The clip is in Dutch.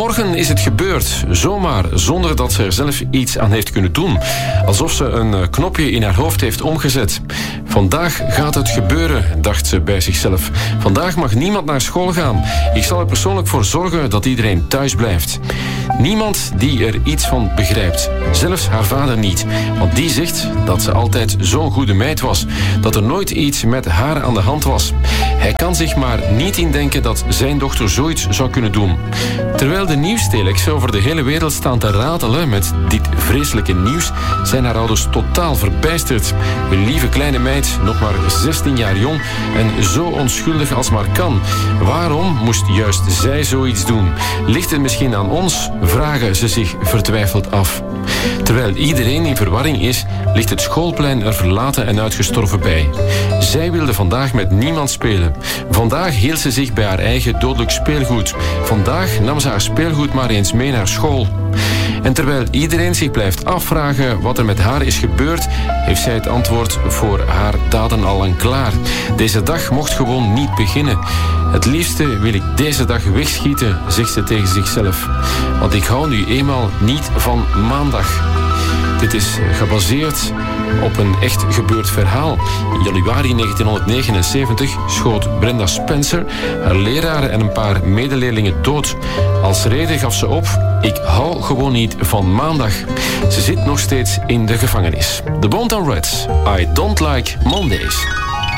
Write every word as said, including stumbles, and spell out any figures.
Vanmorgen is het gebeurd, zomaar, zonder dat ze er zelf iets aan heeft kunnen doen. Alsof ze een knopje in haar hoofd heeft omgezet. Vandaag gaat het gebeuren, dacht ze bij zichzelf. Vandaag mag niemand naar school gaan. Ik zal er persoonlijk voor zorgen dat iedereen thuis blijft. Niemand die er iets van begrijpt. Zelfs haar vader niet. Want die zegt dat ze altijd zo'n goede meid was. Dat er nooit iets met haar aan de hand was. Hij kan zich maar niet indenken dat zijn dochter zoiets zou kunnen doen. Terwijl de nieuwstelex over de hele wereld staan te ratelen met dit vreselijke nieuws, zijn haar ouders totaal verbijsterd. Een lieve kleine meid, nog maar zestien jaar jong en zo onschuldig als maar kan. Waarom moest juist zij zoiets doen? Ligt het misschien aan ons? Vragen ze zich vertwijfeld af. Terwijl iedereen in verwarring is, ligt het schoolplein er verlaten en uitgestorven bij. Zij wilde vandaag met niemand spelen. Vandaag hield ze zich bij haar eigen dodelijk speelgoed. Vandaag nam ze haar speelgoed maar eens mee naar school. En terwijl iedereen zich blijft afvragen wat er met haar is gebeurd, heeft zij het antwoord voor haar daden al lang klaar. Deze dag mocht gewoon niet beginnen. Het liefste wil ik deze dag wegschieten, zegt ze tegen zichzelf. Want ik hou nu eenmaal niet van maandag. Dit is gebaseerd op een echt gebeurd verhaal. In januari negentienhonderdnegenenzeventig schoot Brenda Spencer haar leraar en een paar medeleerlingen dood. Als reden gaf ze op: ik hou gewoon niet van maandag. Ze zit nog steeds in de gevangenis. The Bonetown Reds, I Don't Like Mondays.